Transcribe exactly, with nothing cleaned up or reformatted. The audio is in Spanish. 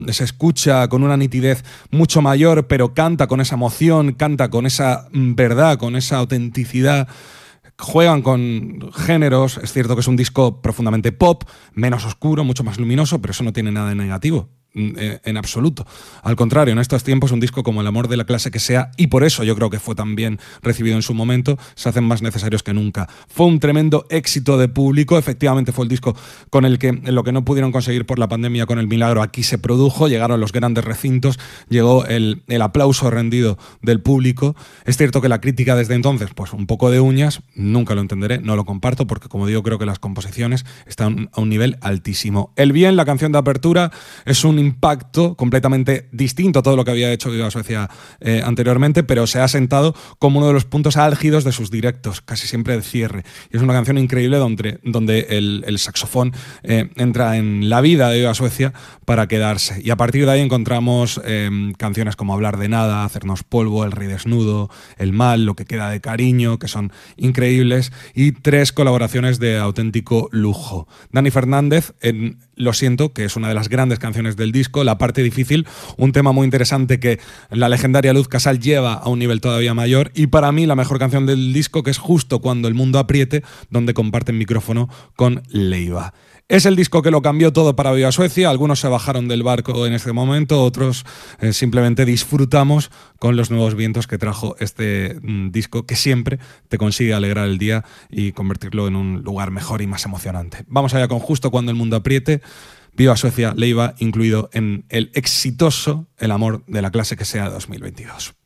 se escucha con una nitidez mucho mayor, pero canta con esa emoción, canta con esa verdad, con esa autenticidad. Juegan con géneros, es cierto que es un disco profundamente pop, menos oscuro, mucho más luminoso, pero eso no tiene nada de negativo. En absoluto. Al contrario, en estos tiempos un disco como El amor de la clase que sea, y por eso yo creo que fue tan bien recibido en su momento, se hacen más necesarios que nunca. Fue un tremendo éxito de público, efectivamente fue el disco con el que en lo que no pudieron conseguir por la pandemia con El Milagro aquí se produjo, llegaron los grandes recintos, llegó el, el aplauso rendido del público. Es cierto que la crítica desde entonces, pues un poco de uñas, nunca lo entenderé, no lo comparto porque como digo creo que las composiciones están a un nivel altísimo. El Bien, la canción de apertura, es un impacto completamente distinto a todo lo que había hecho Viva Suecia eh, anteriormente, pero se ha sentado como uno de los puntos álgidos de sus directos, casi siempre de cierre. Y es una canción increíble donde, donde el, el saxofón eh, entra en la vida de Viva Suecia para quedarse. Y a partir de ahí encontramos eh, canciones como Hablar de Nada, Hacernos Polvo, El Rey Desnudo, El Mal, Lo que queda de cariño, que son increíbles, y tres colaboraciones de auténtico lujo. Dani Fernández en Lo Siento, que es una de las grandes canciones del disco, La parte difícil, un tema muy interesante que la legendaria Luz Casal lleva a un nivel todavía mayor, y para mí la mejor canción del disco, que es Justo cuando el mundo apriete, donde comparten micrófono con Leiva. Es el disco que lo cambió todo para Viva Suecia. Algunos se bajaron del barco en este momento, otros eh, simplemente disfrutamos con los nuevos vientos que trajo este mm, disco, que siempre te consigue alegrar el día y convertirlo en un lugar mejor y más emocionante. Vamos allá con Justo cuando el mundo apriete. Viva Suecia, Leiva, incluido en el exitoso El amor de la clase que sea dos mil veintidós.